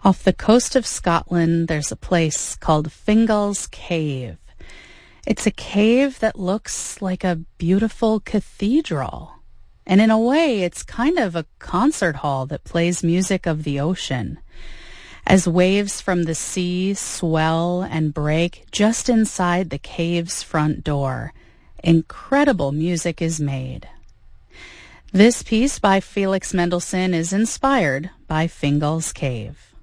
Off the coast of Scotland, there's a place called Fingal's Cave. It's a cave that looks like a beautiful cathedral. And in a way, it's kind of a concert hall that plays music of the ocean. As waves from the sea swell and break just inside the cave's front door, incredible music is made. This piece by Felix Mendelssohn is inspired by Fingal's Cave.